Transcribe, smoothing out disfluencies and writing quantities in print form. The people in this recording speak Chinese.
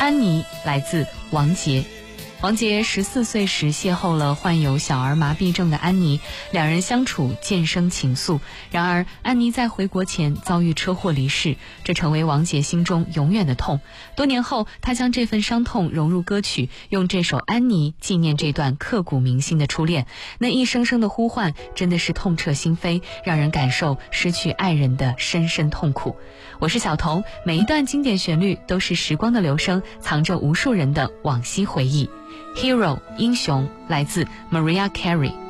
安妮来自王杰。王杰14岁时邂逅了患有小儿麻痹症的安妮，两人相处渐生情愫。然而安妮在回国前遭遇车祸离世，这成为王杰心中永远的痛。多年后，他将这份伤痛融入歌曲，用这首《安妮》纪念这段刻骨铭心的初恋。那一声声的呼唤真的是痛彻心扉，让人感受失去爱人的深深痛苦。我是小彤，每一段经典旋律都是时光的流声，藏着无数人的往昔回忆。Hero 英雄来自 Mariah Carey。